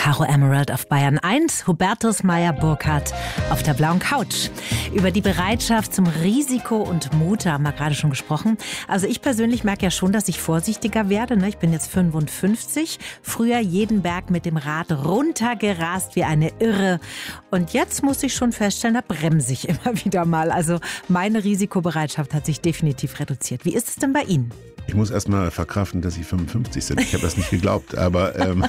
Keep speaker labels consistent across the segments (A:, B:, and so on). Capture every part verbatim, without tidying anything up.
A: Caro Emerald auf Bayern eins, Hubertus Meyer-Burkhardt auf der blauen Couch. Über die Bereitschaft zum Risiko und Mut haben wir gerade schon gesprochen. Also ich persönlich merke ja schon, dass ich vorsichtiger werde. Ich bin jetzt fünfundfünfzig, früher jeden Berg mit dem Rad runtergerast wie eine Irre. Und jetzt muss ich schon feststellen, da bremse ich immer wieder mal. Also meine Risikobereitschaft hat sich definitiv reduziert. Wie ist es denn bei Ihnen?
B: Ich muss erst mal verkraften, dass Sie fünfundfünfzig sind. Ich habe das nicht geglaubt, aber ähm,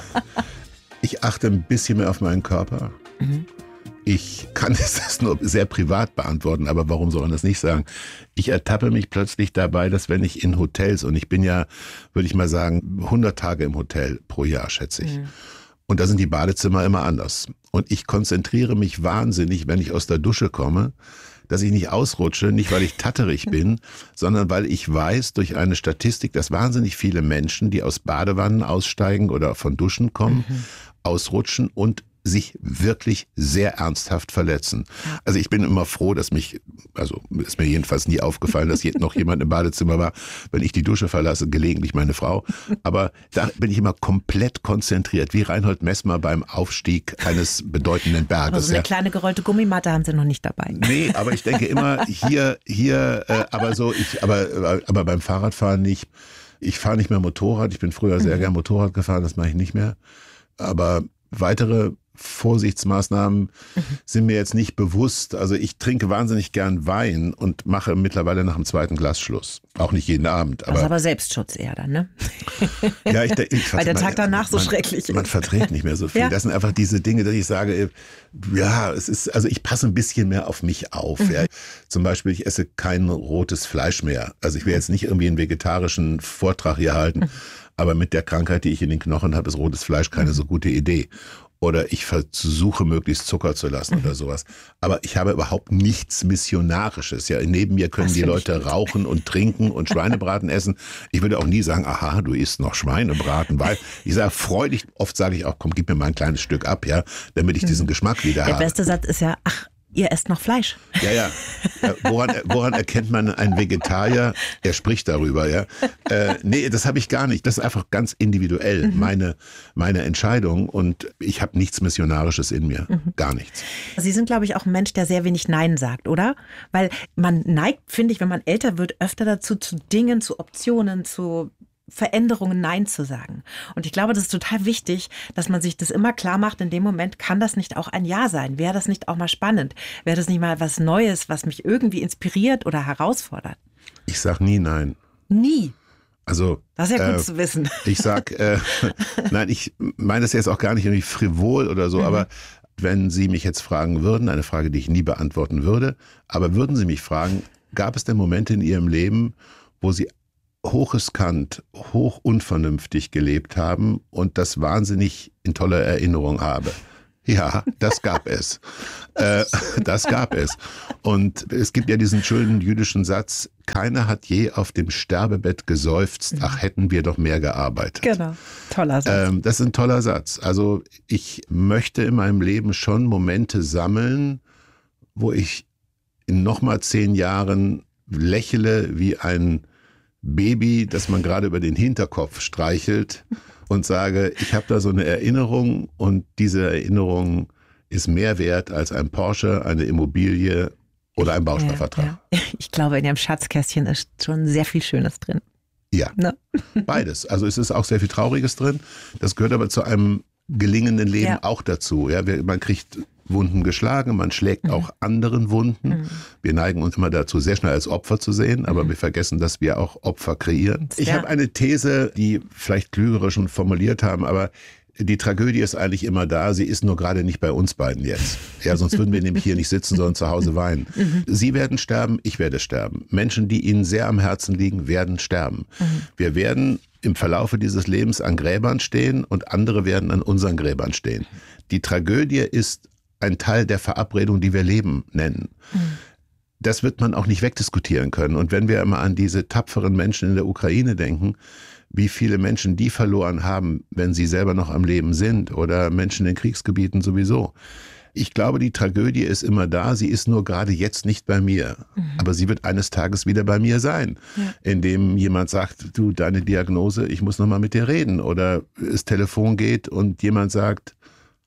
B: ich achte ein bisschen mehr auf meinen Körper. Mhm. Ich kann das nur sehr privat beantworten, aber warum soll man das nicht sagen? Ich ertappe mich plötzlich dabei, dass wenn ich in Hotels, und ich bin ja, würde ich mal sagen, hundert Tage im Hotel pro Jahr, schätze ich. Mhm. Und da sind die Badezimmer immer anders. Und ich konzentriere mich wahnsinnig, wenn ich aus der Dusche komme, dass ich nicht ausrutsche, nicht weil ich tatterig bin, sondern weil ich weiß durch eine Statistik, dass wahnsinnig viele Menschen, die aus Badewannen aussteigen oder von Duschen kommen, mhm. ausrutschen und sich wirklich sehr ernsthaft verletzen. Also ich bin immer froh, dass mich, also ist mir jedenfalls nie aufgefallen, dass noch jemand im Badezimmer war, wenn ich die Dusche verlasse, gelegentlich meine Frau. Aber da bin ich immer komplett konzentriert, wie Reinhold Messmer beim Aufstieg eines bedeutenden Berges.
A: Aber so eine ja. kleine gerollte Gummimatte haben Sie noch nicht dabei.
B: Nee, aber ich denke immer, hier, hier, äh, aber so, ich, aber, aber beim Fahrradfahren nicht. Ich fahre nicht mehr Motorrad, ich bin früher sehr mhm. gern Motorrad gefahren, das mache ich nicht mehr. Aber weitere Vorsichtsmaßnahmen mhm. sind mir jetzt nicht bewusst. Also ich trinke wahnsinnig gern Wein und mache mittlerweile nach dem zweiten Glas Schluss. Auch nicht jeden Abend. Aber
A: das ist aber Selbstschutz eher dann, ne?
B: Ja, ich, ich,
A: weil der
B: man,
A: Tag danach so
B: man,
A: schrecklich ist.
B: Man verträgt nicht mehr so viel.
A: Ja.
B: Das sind einfach diese Dinge, dass ich sage, ja, es ist, also ich passe ein bisschen mehr auf mich auf. Mhm. Ja. Zum Beispiel, ich esse kein rotes Fleisch mehr. Also ich will jetzt nicht irgendwie einen vegetarischen Vortrag hier halten, mhm. aber mit der Krankheit, die ich in den Knochen habe, ist rotes Fleisch keine mhm. so gute Idee. Oder ich versuche, möglichst Zucker zu lassen mhm. oder sowas. Aber ich habe überhaupt nichts Missionarisches. Ja, neben mir können das die Leute rauchen und trinken und Schweinebraten essen. Ich würde auch nie sagen, aha, du isst noch Schweinebraten, weil ich sage freudig, oft sage ich auch, komm, gib mir mal ein kleines Stück ab, ja, damit ich mhm. diesen Geschmack wieder
A: Der
B: habe.
A: Der beste Satz ist ja, ach, ihr esst noch Fleisch.
B: Ja, ja. Woran, woran erkennt man einen Vegetarier? Er spricht darüber, ja. Äh, nee, das habe ich gar nicht. Das ist einfach ganz individuell mhm. meine, meine Entscheidung und ich habe nichts Missionarisches in mir. Mhm. Gar nichts.
A: Sie sind, glaube ich, auch ein Mensch, der sehr wenig Nein sagt, oder? Weil man neigt, finde ich, wenn man älter wird, öfter dazu, zu Dingen, zu Optionen, zu Veränderungen Nein zu sagen. Und ich glaube, das ist total wichtig, dass man sich das immer klar macht, in dem Moment kann das nicht auch ein Ja sein. Wäre das nicht auch mal spannend? Wäre das nicht mal was Neues, was mich irgendwie inspiriert oder herausfordert?
B: Ich sag nie Nein.
A: Nie?
B: Also,
A: das ist ja gut
B: äh,
A: zu wissen.
B: Ich sag, äh, nein, ich meine das jetzt auch gar nicht irgendwie frivol oder so, mhm. aber wenn Sie mich jetzt fragen würden, eine Frage, die ich nie beantworten würde, aber würden Sie mich fragen, gab es denn Momente in Ihrem Leben, wo Sie hochriskant, hoch unvernünftig gelebt haben und das wahnsinnig in toller Erinnerung habe? Ja, das gab es. äh, das gab es. Und es gibt ja diesen schönen jüdischen Satz, keiner hat je auf dem Sterbebett geseufzt, ach, hätten wir doch mehr gearbeitet.
A: Genau, toller Satz.
B: Ähm, das ist ein toller Satz. Also ich möchte in meinem Leben schon Momente sammeln, wo ich in nochmal zehn Jahren lächle wie ein Baby, das man gerade über den Hinterkopf streichelt und sage, ich habe da so eine Erinnerung und diese Erinnerung ist mehr wert als ein Porsche, eine Immobilie oder ein Bausparvertrag.
A: Ja, ja. Ich glaube, in Ihrem Schatzkästchen ist schon sehr viel Schönes drin.
B: Ja, ne? Beides. Also es ist auch sehr viel Trauriges drin. Das gehört aber zu einem gelingenden Leben ja. auch dazu. Ja, man kriegt Wunden geschlagen, man schlägt mhm. auch anderen Wunden. Mhm. Wir neigen uns immer dazu, sehr schnell als Opfer zu sehen, aber mhm. wir vergessen, dass wir auch Opfer kreieren. Ich ja. habe eine These, die vielleicht Klügere schon formuliert haben, aber die Tragödie ist eigentlich immer da, sie ist nur gerade nicht bei uns beiden jetzt. Ja, sonst würden wir nämlich hier nicht sitzen, sondern zu Hause weinen. Mhm. Sie werden sterben, ich werde sterben. Menschen, die Ihnen sehr am Herzen liegen, werden sterben. Mhm. Wir werden im Verlaufe dieses Lebens an Gräbern stehen und andere werden an unseren Gräbern stehen. Die Tragödie ist ein Teil der Verabredung, die wir Leben nennen. Mhm. Das wird man auch nicht wegdiskutieren können. Und wenn wir immer an diese tapferen Menschen in der Ukraine denken, wie viele Menschen die verloren haben, wenn sie selber noch am Leben sind oder Menschen in Kriegsgebieten sowieso. Ich glaube, die Tragödie ist immer da, sie ist nur gerade jetzt nicht bei mir. Mhm. Aber sie wird eines Tages wieder bei mir sein, ja. indem jemand sagt, du, deine Diagnose, ich muss noch mal mit dir reden. Oder das Telefon geht und jemand sagt,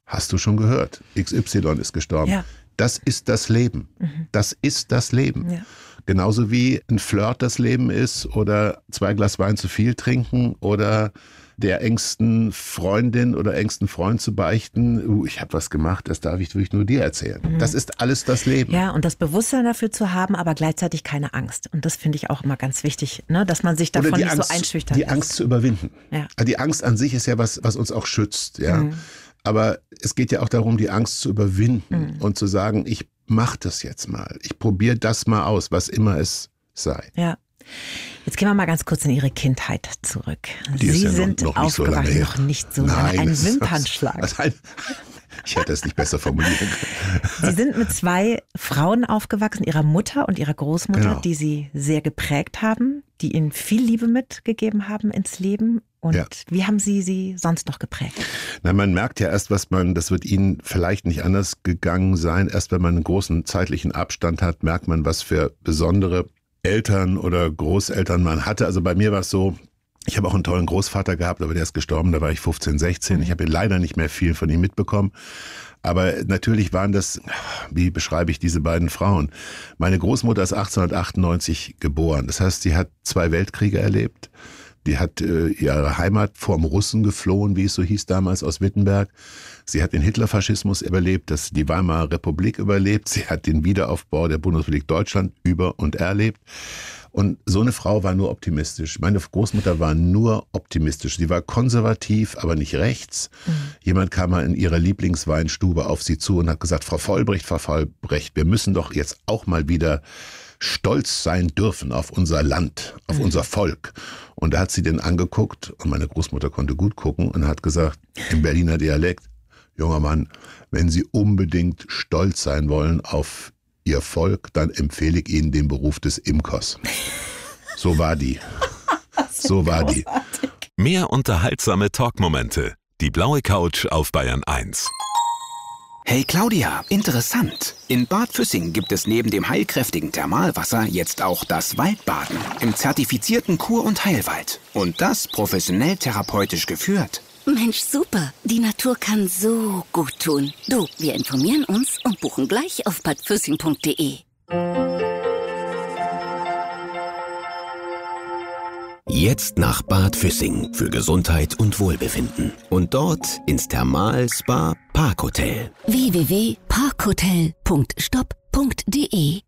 B: hast du schon gehört, X Y ist gestorben. Ja. Das ist das Leben. Mhm. Das ist das Leben. Ja. Genauso wie ein Flirt das Leben ist oder zwei Glas Wein zu viel trinken oder der engsten Freundin oder engsten Freund zu beichten, uh, ich habe was gemacht, das darf ich wirklich nur dir erzählen. Mhm. Das ist alles das Leben.
A: Ja, und das Bewusstsein dafür zu haben, aber gleichzeitig keine Angst. Und das finde ich auch immer ganz wichtig, ne? Dass man sich davon nicht Angst, so einschüchtern
B: die
A: lässt.
B: Die Angst zu überwinden.
A: Ja.
B: Die Angst an sich ist ja was, was uns auch schützt. Ja? Mhm. Aber es geht ja auch darum, die Angst zu überwinden mhm. und zu sagen, ich mache das jetzt mal. Ich probiere das mal aus, was immer es sei.
A: Ja. Jetzt gehen wir mal ganz kurz in Ihre Kindheit zurück.
B: Die
A: Sie
B: ist ja
A: sind
B: noch, noch nicht
A: aufgewacht,
B: so lange
A: noch nicht so
B: Nein,
A: lange. Ein Wimpernschlag.
B: Was, ein, ich hätte es nicht besser formulieren können.
A: Sie sind mit zwei Frauen aufgewachsen, Ihrer Mutter und Ihrer Großmutter, genau. die Sie sehr geprägt haben, die Ihnen viel Liebe mitgegeben haben ins Leben. Und ja. wie haben Sie sie sonst noch geprägt?
B: Na, man merkt ja erst, was man, das wird Ihnen vielleicht nicht anders gegangen sein, erst wenn man einen großen zeitlichen Abstand hat, merkt man, was für besondere Eltern oder Großeltern man hatte. Also bei mir war es so, ich habe auch einen tollen Großvater gehabt, aber der ist gestorben, da war ich fünfzehn, sechzehn. Ich habe leider nicht mehr viel von ihm mitbekommen. Aber natürlich waren das, wie beschreibe ich diese beiden Frauen? Meine Großmutter ist achtzehnhundertachtundneunzig geboren. Das heißt, sie hat zwei Weltkriege erlebt. Die hat äh, ihre Heimat vorm Russen geflohen, wie es so hieß damals, aus Wittenberg. Sie hat den Hitlerfaschismus überlebt, das, die Weimarer Republik überlebt. Sie hat den Wiederaufbau der Bundesrepublik Deutschland über- und erlebt. Und so eine Frau war nur optimistisch. Meine Großmutter war nur optimistisch. Sie war konservativ, aber nicht rechts. Mhm. Jemand kam mal in ihrer Lieblingsweinstube auf sie zu und hat gesagt, Frau Vollbrecht, Frau Vollbrecht, wir müssen doch jetzt auch mal wieder stolz sein dürfen auf unser Land, auf mhm. unser Volk. Und da hat sie den angeguckt und meine Großmutter konnte gut gucken und hat gesagt, im Berliner Dialekt, junger Mann, wenn Sie unbedingt stolz sein wollen auf Ihr Volk, dann empfehle ich Ihnen den Beruf des Imkers. So war die. So war die.
C: Mehr unterhaltsame Talkmomente. Die blaue Couch auf Bayern eins.
D: Hey Claudia, interessant. In Bad Füssing gibt es neben dem heilkräftigen Thermalwasser jetzt auch das Waldbaden im zertifizierten Kur- und Heilwald. Und das professionell therapeutisch geführt.
E: Mensch, super. Die Natur kann so gut tun. Du, wir informieren uns und buchen gleich auf bad füssing punkt de.
D: Jetzt nach Bad Füssing für Gesundheit und Wohlbefinden. Und dort ins Thermal-Spa Parkhotel.
E: w w w punkt parkhotel punkt stop punkt de.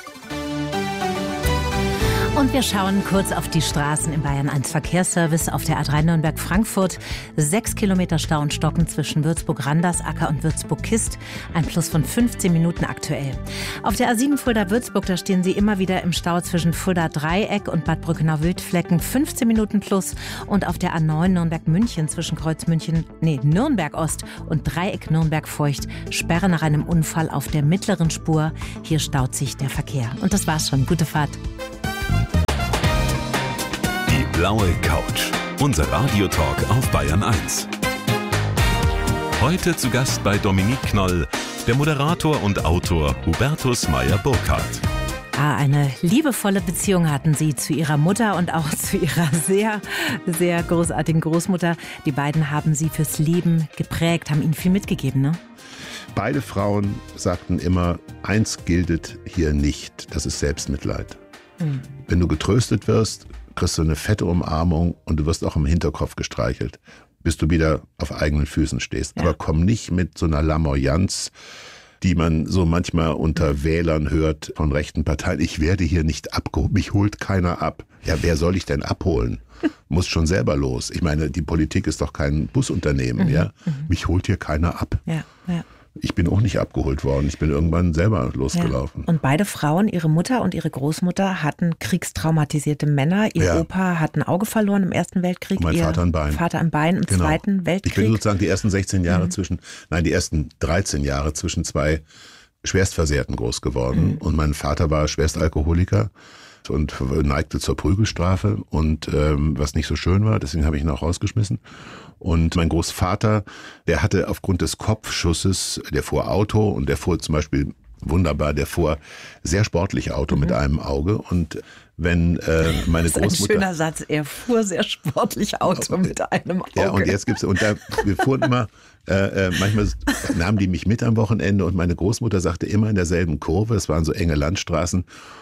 A: Und wir schauen kurz auf die Straßen im Bayern eins Verkehrsservice auf der A drei Nürnberg-Frankfurt. Sechs Kilometer Stau und Stocken zwischen Würzburg-Randersacker und Würzburg-Kist. Ein Plus von fünfzehn Minuten aktuell. Auf der A sieben Fulda-Würzburg, da stehen Sie immer wieder im Stau zwischen Fulda-Dreieck und Bad Brückenau-Wildflecken. fünfzehn Minuten plus. Und auf der A neun Nürnberg-München zwischen Kreuz-München, nee, Nürnberg-Ost und Dreieck Nürnberg-Feucht. Sperre nach einem Unfall auf der mittleren Spur. Hier staut sich der Verkehr. Und das war's schon. Gute Fahrt.
C: Die blaue Couch. Unser Radiotalk auf Bayern eins. Heute zu Gast bei Dominique Knoll, der Moderator und Autor Hubertus Meyer-Burkhardt.
A: Ah, eine liebevolle Beziehung hatten Sie zu Ihrer Mutter und auch zu Ihrer sehr, sehr großartigen Großmutter. Die beiden haben Sie fürs Leben geprägt, haben Ihnen viel mitgegeben, ne?
B: Beide Frauen sagten immer, eins gilt hier nicht, das ist Selbstmitleid. Mhm. Wenn du getröstet wirst, kriegst du eine fette Umarmung und du wirst auch im Hinterkopf gestreichelt, bis du wieder auf eigenen Füßen stehst. Ja. Aber komm nicht mit so einer Lamoyanz, die man so manchmal unter Wählern hört von rechten Parteien. Ich werde hier nicht abgeholt, mich holt keiner ab. Ja, wer soll ich denn abholen? Muss schon selber los. Ich meine, die Politik ist doch kein Busunternehmen, mhm. ja. Mhm. Mich holt hier keiner ab.
A: Ja, ja.
B: Ich bin auch nicht abgeholt worden. Ich bin irgendwann selber losgelaufen.
A: Ja. Und beide Frauen, ihre Mutter und ihre Großmutter, hatten kriegstraumatisierte Männer. Ihr
B: ja.
A: Opa hat ein Auge verloren im Ersten Weltkrieg.
B: Und mein
A: ihr
B: Vater ein Bein.
A: Vater ein Bein im
B: genau.
A: Zweiten Weltkrieg.
B: Ich bin sozusagen die ersten sechzehn Jahre
A: mhm.
B: zwischen, nein, die ersten dreizehn Jahre zwischen zwei Schwerstversehrten groß geworden. Mhm. Und mein Vater war Schwerstalkoholiker und neigte zur Prügelstrafe und ähm, was nicht so schön war, deswegen habe ich ihn auch rausgeschmissen. Und mein Großvater, der hatte aufgrund des Kopfschusses, der fuhr Auto und der fuhr zum Beispiel wunderbar, der fuhr sehr sportlich Auto mhm. mit einem Auge und wenn äh, meine
A: das ist
B: Großmutter...
A: ein schöner Satz, er fuhr sehr sportlich Auto mit einem Auge.
B: Ja, und jetzt gibt's, und da, wir fuhren immer, äh, manchmal nahmen die mich mit am Wochenende und meine Großmutter sagte immer in derselben Kurve, es waren so enge Landstraßen,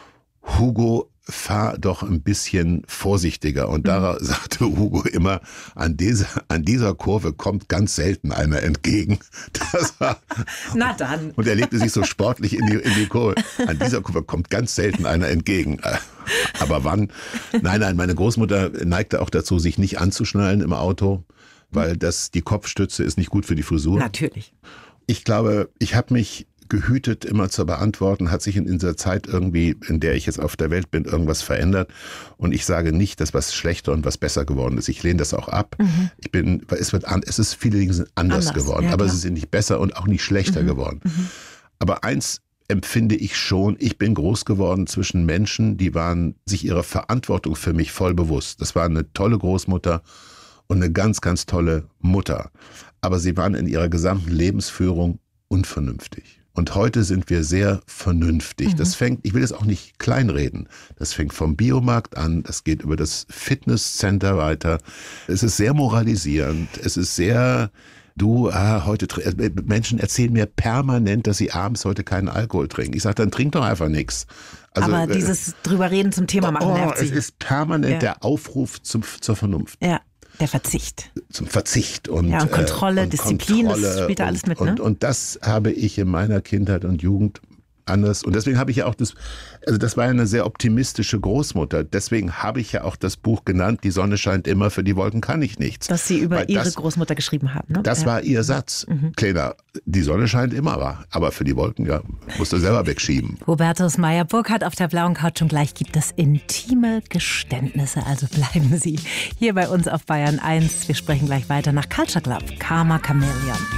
B: Hugo, fahr doch ein bisschen vorsichtiger. Und da mhm. sagte Hugo immer, an dieser, an dieser Kurve kommt ganz selten einer entgegen. Das war,
A: Na dann.
B: Und er legte sich so sportlich in die, in die Kurve. An dieser Kurve kommt ganz selten einer entgegen. Aber wann? Nein, nein, meine Großmutter neigte auch dazu, sich nicht anzuschnallen im Auto, weil das, die Kopfstütze ist nicht gut für die Frisur.
A: Natürlich.
B: Ich glaube, ich habe mich gehütet, immer zu beantworten, hat sich in dieser Zeit irgendwie, in der ich jetzt auf der Welt bin, irgendwas verändert. Und ich sage nicht, dass was schlechter und was besser geworden ist. Ich lehne das auch ab. Mhm. Ich bin, es wird, an, es ist viele Dinge sind anders, anders geworden, ja, aber sie sind nicht besser und auch nicht schlechter mhm. geworden. Mhm. Aber eins empfinde ich schon, ich bin groß geworden zwischen Menschen, die waren sich ihrer Verantwortung für mich voll bewusst. Das war eine tolle Großmutter und eine ganz, ganz tolle Mutter. Aber sie waren in ihrer gesamten Lebensführung unvernünftig. Und heute sind wir sehr vernünftig. Mhm. Das fängt, ich will das auch nicht kleinreden, das fängt vom Biomarkt an, das geht über das Fitnesscenter weiter. Es ist sehr moralisierend, es ist sehr, du, ah, heute, Menschen erzählen mir permanent, dass sie abends heute keinen Alkohol trinken. Ich sage, dann trink doch einfach nichts.
A: Also, aber dieses drüber reden zum Thema machen
B: oh,
A: nervt sie.
B: Es ist permanent ja. der Aufruf zum, zur Vernunft.
A: Ja. Der Verzicht.
B: Zum Verzicht und,
A: ja, und Kontrolle, äh, und
B: Disziplin,
A: Kontrolle das spielt da alles mit, ne?
B: Und, und das habe ich in meiner Kindheit und Jugend anders. Und deswegen habe ich ja auch das, also das war ja eine sehr optimistische Großmutter. Deswegen habe ich ja auch das Buch genannt, Die Sonne scheint immer, für die Wolken kann ich nichts.
A: Das Sie über
B: Weil
A: Ihre
B: das,
A: Großmutter geschrieben haben, ne?
B: Das
A: ja.
B: war ihr Satz. Mhm. Kleiner, die Sonne scheint immer, aber für die Wolken, ja, musst du selber wegschieben.
A: Hubertus Meyer-Burkhardt auf der blauen Couch und gleich gibt es intime Geständnisse. Also bleiben Sie hier bei uns auf Bayern eins. Wir sprechen gleich weiter nach Culture Club, Karma Chameleon.